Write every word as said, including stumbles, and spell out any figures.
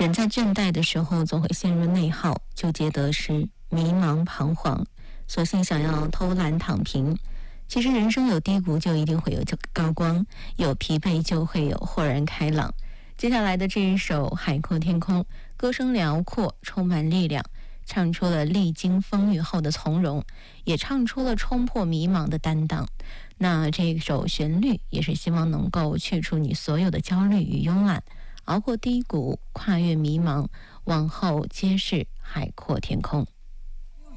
人在倦怠的时候总会陷入内耗，纠结得失，迷茫彷徨，索性想要偷懒躺平。其实人生有低谷就一定会有高光，有疲惫就会有豁然开朗。接下来的这一首《海阔天空》，歌声辽阔，充满力量，唱出了历经风雨后的从容，也唱出了冲破迷茫的担当。那这首旋律也是希望能够去除你所有的焦虑与慵懒，熬过低谷，跨越迷茫，往后皆是海阔天空。